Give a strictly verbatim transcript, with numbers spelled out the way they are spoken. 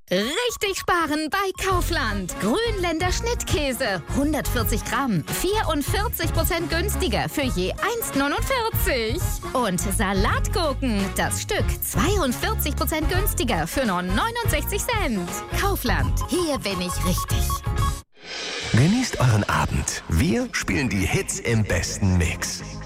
Richtig sparen bei Kaufland. Grünländer Schnittkäse. hundertvierzig Gramm. vierundvierzig Prozent günstiger für je eins neunundvierzig. Und Salatgurken. Das Stück zweiundvierzig Prozent günstiger für nur neunundsechzig Cent. Kaufland. Hier bin ich richtig. Genießt euren Abend. Wir spielen die Hits im besten Mix.